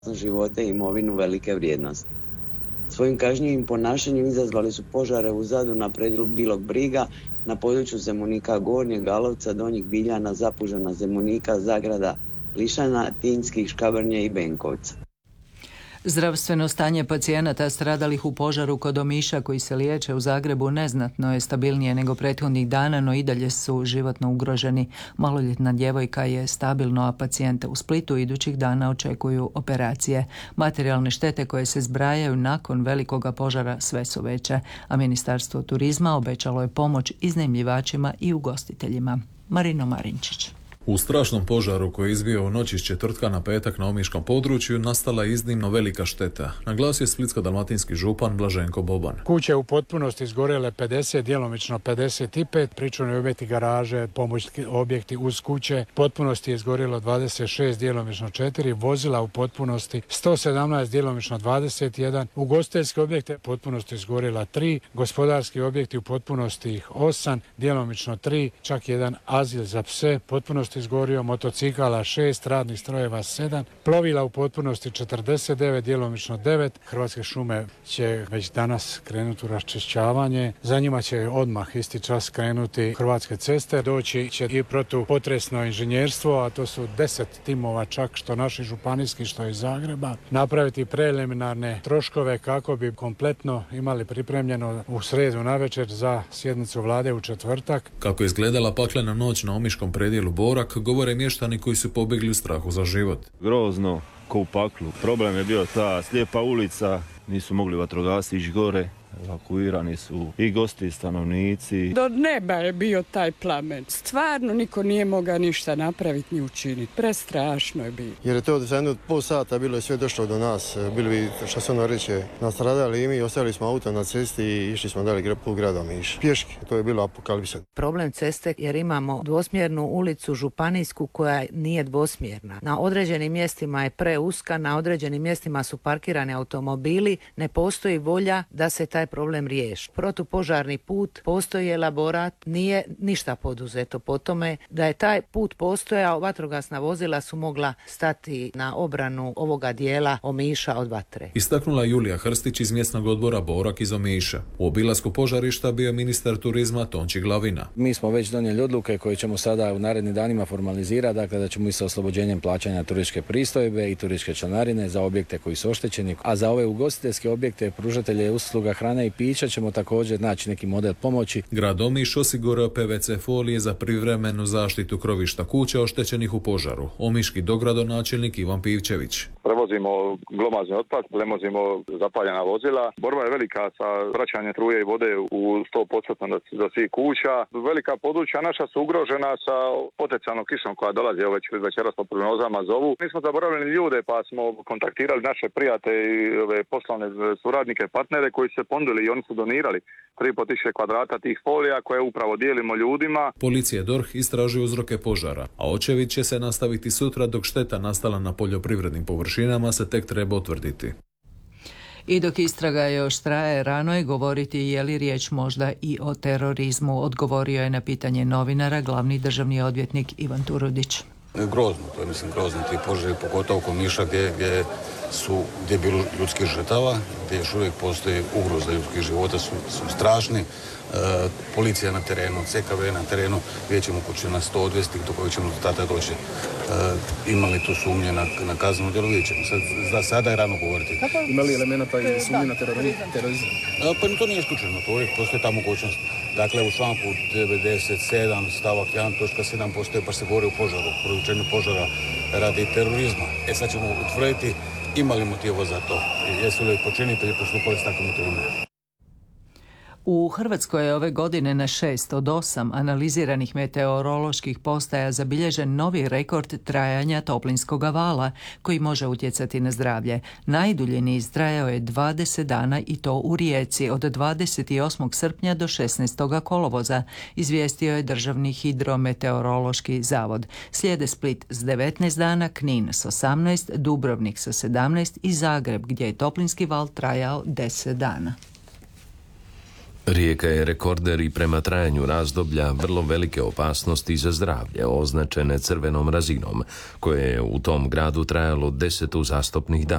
živote i imovinu velike vrijednosti. Svojim kažnjivim ponašanjem izazvali su požare u Zadru na predjelu Bilog Briga, na području Zemunika Gornjeg, Galovca, Donjih Biljana, Zapužana, Zemunika, Zagrada, Lišana, Tinjskih, Škabrnje i Benkovca. Zdravstveno stanje pacijenata stradalih u požaru kod Omiša koji se liječe u Zagrebu neznatno je stabilnije nego prethodnih dana, no i dalje su životno ugroženi. Maloljetna djevojka je stabilno, a pacijente u Splitu idućih dana očekuju operacije. Materijalne štete koje se zbrajaju nakon velikoga požara sve su veće, a Ministarstvo turizma obećalo je pomoć iznajmljivačima i ugostiteljima. Marino Marinčić. U strašnom požaru koji je izbio u noći s četvrtka na petak na omiškom području nastala je iznimno velika šteta, naglasio je splitsko-dalmatinski župan Blaženko Boban. Kuće u potpunosti izgorjele 50, djelomično 55, pričuvni objekti, garaže, pomoćni objekti uz kuće, potpunosti je izgorjelo 26, djelomično 4, vozila u potpunosti 117, djelomično 21, ugostiteljski objekte potpunosti izgorjela 3, gospodarski objekti u potpunosti 8, djelomično 3, čak jedan azil za pse potpunosti izgorio, motocikala 6, radnih strojeva 7, plovila u potpunosti 49, djelomično 9. Hrvatske šume će već danas krenuti u raščišćavanje. Za njima će odmah isti čas krenuti Hrvatske ceste. Doći će i protupotresno inženjerstvo, a to su 10 timova čak, što naši županijski, što iz Zagreba, napraviti preliminarne troškove kako bi kompletno imali pripremljeno u srijedu navečer za sjednicu vlade u četvrtak. Kako je izgledala paklena noć na omiškom predjelu Borak, govore mještani koji su pobjegli u strahu za život. Grozno, ko u paklu. Problem je bio ta slijepa ulica, nisu mogli vatrogasci ići gore. Evakuirani su i gosti i stanovnici. Do neba je bio taj plamen. Stvarno niko nije mogao ništa napraviti ni učiniti. Prestrašno je bilo. Jer je to za jedno pol sata bilo je sve došlo do nas. Bili bi, što se ono reče, nastradali i mi, ostavili smo auto na cesti i išli smo dalje po gradu Omiš. Pješki, to je bilo apokalipsa. Problem ceste jer imamo dvosmjernu ulicu županijsku koja nije dvosmjerna. Na određenim mjestima je preuska, na određenim mjestima su parkirani automobili, ne postoji volja da se taj problem riješi. Protupožarni put, postoji elaborat, nije ništa poduzeto po tome. Da je taj put postojao, vatrogasna vozila su mogla stati na obranu ovoga dijela Omiša od vatre. Istaknula Julija Hrstić iz mjesnog odbora Borak iz Omiša. U obilasku požarišta bio ministar turizma Tonči Glavina. Mi smo već donijeli odluke koje ćemo sada u narednim danima formalizirati, dakle da ćemo i sa oslobođenjem plaćanja turističke pristojbe i turističke članarine za objekte koji su oštećeni, a za ove ugostiteljske objekte, pružatelje usluga hrane i pića ćemo također naći neki model pomoći. Grad Omiš osigurao PVC folije za privremenu zaštitu krovišta kuća oštećenih u požaru. Omiški dogradonačelnik Ivan Pivčević. Prevozimo glomazni otpad, prevozimo zapaljena vozila. Borba je velika sa vraćanjem struje i vode u 100% za svih kuća. Velika područja naša su ugrožena sa potencijalnom kišom koja dolazi večeras po prognozama zovu. Mi smo zaboravili ljude pa smo kontaktirali naše prijatelje i poslovne suradnike, partnere koji se ponudili i oni su donirali 3.500 kvadrata tih folija koje upravo dijelimo ljudima. Policija i DORH istražuju uzroke požara, a očevid će se nastaviti sutra dok šteta nastala na poljoprivrednim površinama se tek treba utvrditi. I dok istraga još traje, rano je govoriti je li riječ možda i o terorizmu, odgovorio je na pitanje novinara glavni državni odvjetnik Ivan Turudić. Grozno, to je grozno ti požari, pogotovo kod Omiša gdje je bilo ljudskih žrtava, gdje još uvijek postoji ugroza ljudskih života, su strašni. Policija na terenu, CKV na terenu, vidjet ćemo ko će nas to odvesti, do kojeg ćemo rezultata doći. Imali tu sumnje na kazneno djelo, vidjet ćemo. Sada je rano govoriti. Ima li elementa i sumnje na terorizam? Pa to nije isključeno, to uvijek postoji ta mogućnost. Dakle, u članku 97 stavak 1.7 postoji pa se govori o požaru, produčenju požara radi terorizma. Sad ćemo utvrditi ima li motiva za to, jesu li počinitelji postupali s takvim motivima. U Hrvatskoj je ove godine na 6 od 8 analiziranih meteoroloških postaja zabilježen novi rekord trajanja toplinskoga vala koji može utjecati na zdravlje. Najdulji niz trajao je 20 dana i to u Rijeci od 28. srpnja do 16. kolovoza, izvijestio je Državni hidrometeorološki zavod. Slijede Split s 19 dana, Knin s 18, Dubrovnik sa 17 i Zagreb gdje je toplinski val trajao 10 dana. Rijeka je rekorder i prema trajanju razdoblja vrlo velike opasnosti za zdravlje, označene crvenom razinom, koje je u tom gradu trajalo 10 uzastopnih dana.